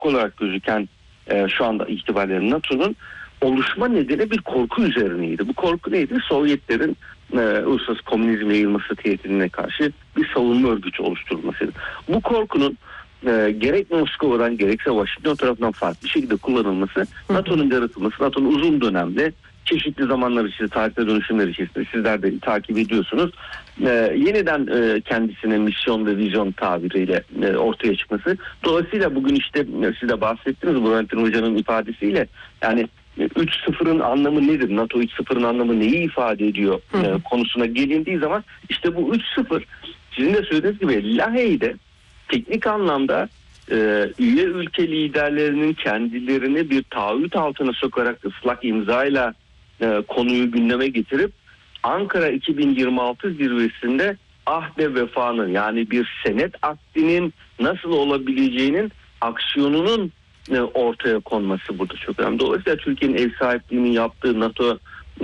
olarak gözüken şu anda itibariyle NATO'nun oluşma nedeni bir korku üzerineydi. Bu korku neydi? Sovyetlerin uluslararası komünizme yayılması tehdidine karşı bir savunma örgütü oluşturulmasıydı. Bu korkunun gerek Moskova'dan gerekse Washington tarafından farklı bir şekilde kullanılması, NATO'nun yaratılması, NATO'nun uzun dönemde çeşitli zamanlar içinde, tarihte dönüşümler içerisinde sizler de takip ediyorsunuz. Yeniden kendisine misyon ve vizyon tabiriyle ortaya çıkması. Dolayısıyla bugün işte siz de bahsettiniz Burhanettin Hoca'nın ifadesiyle, yani 3-0'ın anlamı nedir? NATO 3-0'ın anlamı neyi ifade ediyor konusuna gelindiği zaman işte bu 3-0 sizin de söylediğiniz gibi Lahey'de teknik anlamda üye ülke liderlerinin kendilerini bir taahhüt altına sokarak ıslak imzayla konuyu gündeme getirip Ankara 2026 zirvesinde ahde vefanın, yani bir senet akdinin nasıl olabileceğinin aksiyonunun ortaya konması burada çok önemli. Dolayısıyla Türkiye'nin ev sahipliğini yaptığı NATO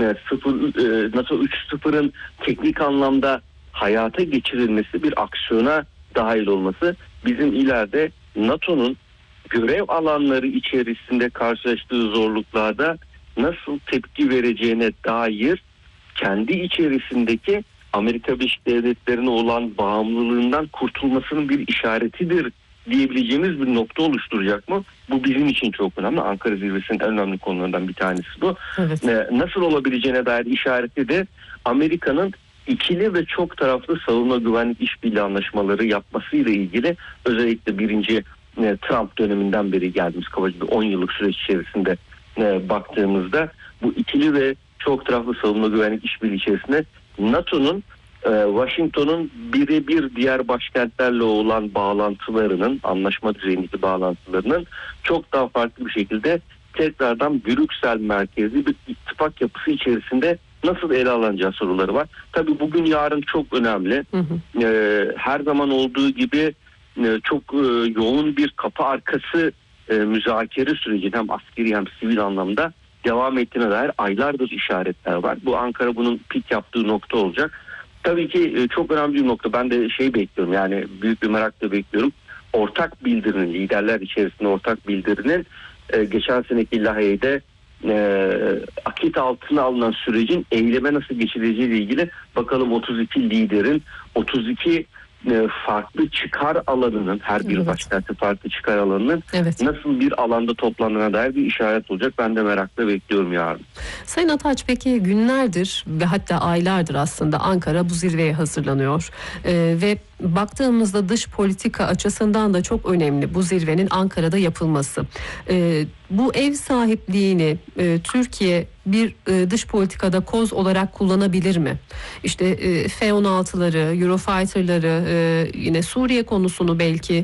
3.0'ın teknik anlamda hayata geçirilmesi, bir aksiyona dahil olması bizim ileride NATO'nun görev alanları içerisinde karşılaştığı zorluklarda nasıl tepki vereceğine dair kendi içerisindeki Amerika Birleşik Devletleri'ne olan bağımlılığından kurtulmasının bir işaretidir diyebileceğimiz bir nokta oluşturacak mı? Bu bizim için çok önemli. Ankara Zirvesi'nin en önemli konularından bir tanesi bu. Evet. Nasıl olabileceğine dair işareti de Amerika'nın ikili ve çok taraflı savunma güvenlik işbirliği anlaşmaları yapmasıyla ilgili, özellikle birinci Trump döneminden beri geldiğimiz kabaca 10 yıllık süreç içerisinde baktığımızda bu ikili ve çok taraflı savunma güvenlik işbirliği içerisinde NATO'nun Washington'un birebir diğer başkentlerle olan bağlantılarının, anlaşma düzeyindeki bağlantılarının çok daha farklı bir şekilde tekrardan Brüksel merkezli bir ittifak yapısı içerisinde nasıl ele alınacağı soruları var. Tabii bugün yarın çok önemli. Her zaman olduğu gibi çok yoğun bir kapı arkası müzakere süreci hem askeri hem sivil anlamda devam ettiğine dair aylardır işaretler var. Bu Ankara bunun pik yaptığı nokta olacak. Tabii ki çok önemli bir nokta. Ben de bekliyorum, yani büyük bir merakla bekliyorum. Ortak bildirinin, liderler içerisinde ortak bildirinin geçen seneki Lahey'de akit altına alınan sürecin eyleme nasıl geçileceği ile ilgili bakalım 32 liderin 32 farklı çıkar alanının, her bir başkenti farklı çıkar alanının nasıl bir alanda toplandığına dair bir işaret olacak. Ben de merakla bekliyorum yarın. Sayın Ataç, peki günlerdir ve hatta aylardır aslında Ankara bu zirveye hazırlanıyor. Ve baktığımızda dış politika açısından da çok önemli bu zirvenin Ankara'da yapılması. Bu ev sahipliğini Türkiye bir dış politikada koz olarak kullanabilir mi? İşte F-16'ları, Eurofighter'ları, yine Suriye konusunu belki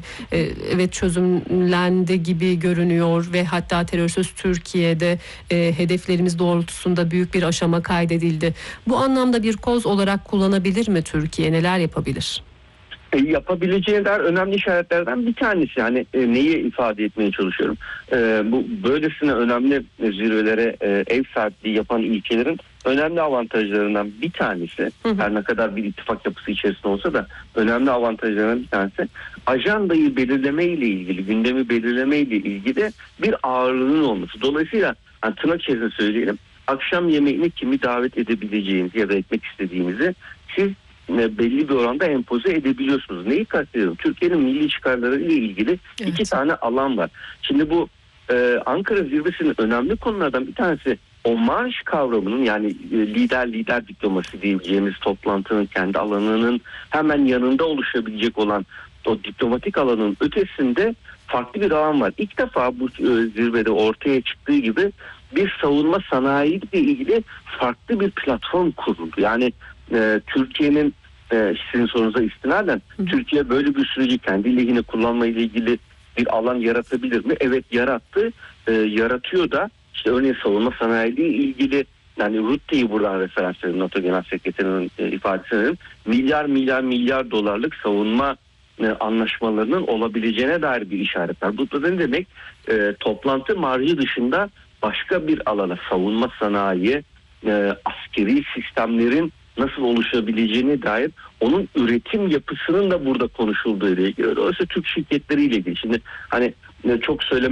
çözümlendi gibi görünüyor ve hatta terörsüz Türkiye'de hedeflerimiz doğrultusunda büyük bir aşama kaydedildi. Bu anlamda bir koz olarak kullanabilir mi Türkiye? Neler yapabilir? Yapabileceği dair önemli işaretlerden bir tanesi. Yani neyi ifade etmeye çalışıyorum? Bu böylesine önemli zirvelere ev sahipliği yapan ülkelerin önemli avantajlarından bir tanesi, her ne kadar bir ittifak yapısı içerisinde olsa da önemli avantajlarından bir tanesi, ajandayı belirleme ile ilgili, gündemi belirleme ile ilgili bir ağırlığının olması. Dolayısıyla yani tırnak içerisinde söyleyelim, akşam yemeğine kimi davet edebileceğinizi ya da etmek istediğinizi siz belli bir oranda empoze edebiliyorsunuz. Neyi kastediyorum? Türkiye'nin milli çıkarları ile ilgili iki tane alan var. Şimdi bu Ankara Zirvesi'nin önemli konulardan bir tanesi o marş kavramının, yani lider diplomasi diyebileceğimiz toplantının kendi alanının hemen yanında oluşabilecek olan o diplomatik alanın ötesinde farklı bir alan var. İlk defa bu zirvede ortaya çıktığı gibi bir savunma sanayi ile ilgili farklı bir platform kuruldu. Yani Türkiye'nin sizin sorunuza istinaden Türkiye böyle bir süreci kendi lehine kullanma ile ilgili bir alan yaratabilir mi? Evet, yarattı. Yaratıyor da işte örneğin savunma sanayi ile ilgili, yani Rutte'yi buradan referans verin, NATO Genel Sekreterinin ifadesini, milyar dolarlık savunma anlaşmalarının olabileceğine dair bir işaret var. Bu da ne demek? Toplantı marjı dışında başka bir alana, savunma sanayi, askeri sistemlerin nasıl oluşabileceğine dair onun üretim yapısının da burada konuşulduğu ile ilgili. Dolayısıyla Türk şirketleriyle ilgili. Şimdi hani çok söylemek